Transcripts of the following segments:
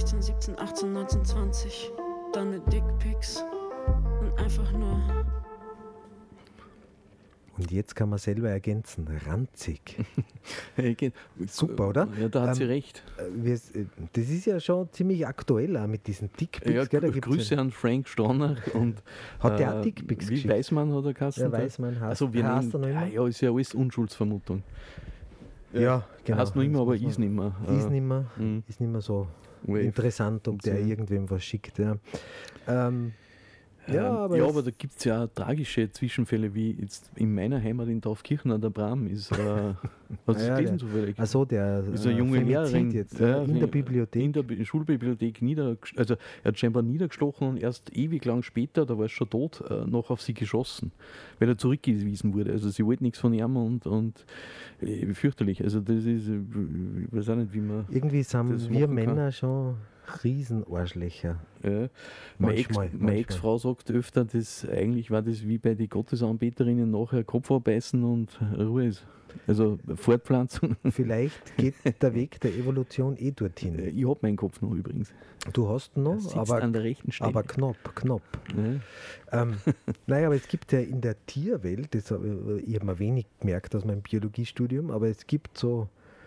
16, 17, 18, 19, 20. Dann mit Dickpics und einfach nur. Und jetzt kann man selber ergänzen, ranzig. Super, oder? Ja, da hat sie recht. Das ist ja schon ziemlich aktuell auch mit diesen Dickpics. Ja, Grüße an Frank Storner. Und, hat der auch Dickpics geschickt? Wie Weißmann hat er geheißen? Ja, Weißmann heißt, also, ja, ist ja alles Unschuldsvermutung. Ja, genau. Heißt noch immer, aber ist nicht mehr. Ist nicht mehr so interessant, ob der irgendwem was schickt. Ja. Aber da gibt es ja auch tragische Zwischenfälle, wie jetzt in meiner Heimat in Dorfkirchen an der Bram ist. Hast du das gelesen zufällig? Achso, der ist eine junge Lehrerin jetzt, in der Bibliothek. In der Schulbibliothek er hat scheinbar niedergestochen und erst ewig lang später, da war es schon tot, noch auf sie geschossen, weil er zurückgewiesen wurde. Also sie wollte nichts von ihm und fürchterlich. Also das ist, ich weiß auch nicht, wie man. Irgendwie sind wir Männer schon Riesenarschlöcher. Ja. Meine Ex-Frau sagt öfter, eigentlich war das wie bei den Gottesanbeterinnen nachher Kopf abbeißen und Ruhe ist. Also Fortpflanzung. Vielleicht geht der Weg der Evolution dorthin. Ich habe meinen Kopf noch übrigens. Du hast ihn noch, aber an der rechten Stelle. Aber knapp. Ja. Naja, aber es gibt ja in der Tierwelt, ich habe mal wenig gemerkt aus meinem Biologiestudium, aber es gibt so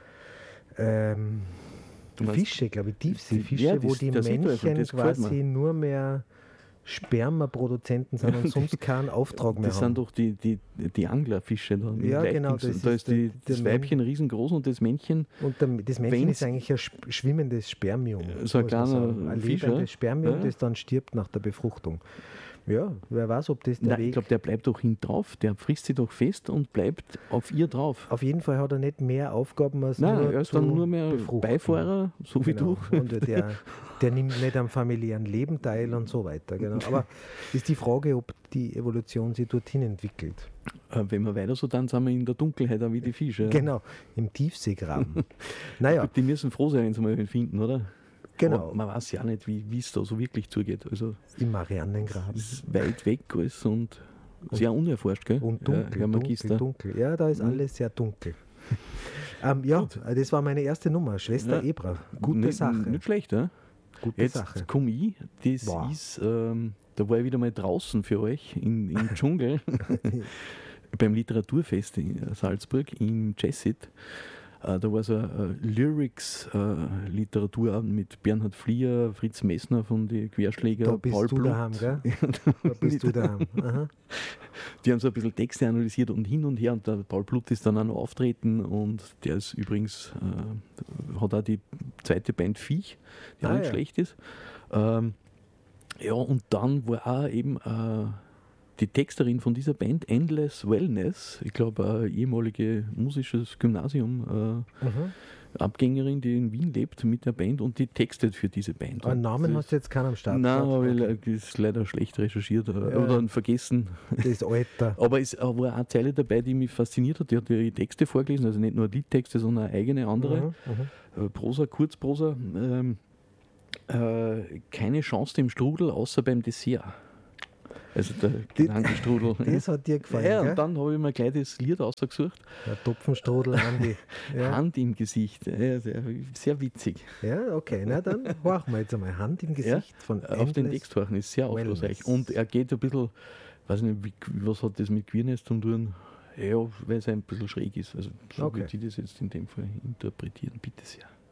Fische, glaube ich, Tiefseefische, wo die Männchen quasi nur mehr Spermaproduzenten sind und sonst keinen Auftrag mehr haben. Das sind doch die Anglerfische. Da ja, genau. Da ist das Weibchen riesengroß und das Männchen. Und das Männchen ist eigentlich ein schwimmendes Spermium. So ein kleiner Fisch. Ein Spermium, das dann stirbt nach der Befruchtung. Ja, wer weiß, ob das der Weg... Ich glaube, der bleibt doch hin drauf. Der frisst sie doch fest und bleibt auf ihr drauf. Auf jeden Fall hat er nicht mehr Aufgaben als er ist dann nur mehr Beifahrer, so wie du. Und der nimmt nicht am familiären Leben teil und so weiter. Genau. Aber ist die Frage, ob die Evolution sich dorthin entwickelt. Wenn wir weiter so dann sind wir in der Dunkelheit auch wie die Fische. Genau, im Tiefseegraben. Naja. Die müssen froh sein, wenn sie mal finden, oder? Genau. Aber man weiß ja nicht, wie es da so wirklich zugeht. Also, im Mariannengraben. Es ist weit weg alles und sehr unerforscht, gell? Und dunkel. Ja, da ist alles sehr dunkel. Das war meine erste Nummer, Schwester Ebra. Gute Sache. Nicht schlecht, ja? Gute Sache. Jetzt komme ich, das ist, da war ich wieder mal draußen für euch im Dschungel, beim Literaturfest in Salzburg, im Jessit. Da war so ein Lyrics-Literaturabend mit Bernhard Flier, Fritz Messner von den Querschläger, da bist Paul du Blut. Daheim, gell? Da bist du daheim. Aha. Die haben so ein bisschen Texte analysiert und hin und her und der Paul Blut ist dann auch noch auftreten und der ist übrigens, hat auch die zweite Band Viech, die auch nicht schlecht ist. Und dann war auch eben die Texterin von dieser Band, Endless Wellness, ich glaube, eine ehemalige musisches Gymnasium, Abgängerin, die in Wien lebt mit der Band und die textet für diese Band. Einen Namen hast du jetzt keinen am Start? Nein, weil das ist leider schlecht recherchiert oder vergessen. Das Alter. Aber es war auch eine Zeile dabei, die mich fasziniert hat. Die hat ihre Texte vorgelesen, also nicht nur Liedtexte, sondern eigene andere. Prosa, Kurzprosa. Keine Chance dem Strudel, außer beim Dessert. Also der Gedankenstrudel. Das hat dir gefallen, ja, gell? Und dann habe ich mir gleich das Lied ausgesucht. Der Topfenstrudel, Andi. Ja. Hand im Gesicht. Ja, sehr witzig. Ja, okay. Na dann horchen wir jetzt einmal. Hand im Gesicht von auf den Text horchen ist sehr aufschlussreich. Und er geht ein bisschen, weiß nicht, was hat das mit Queerness zu tun? Ja, weil es ein bisschen schräg ist. Also so würde ich das jetzt in dem Fall interpretieren. Bitte sehr.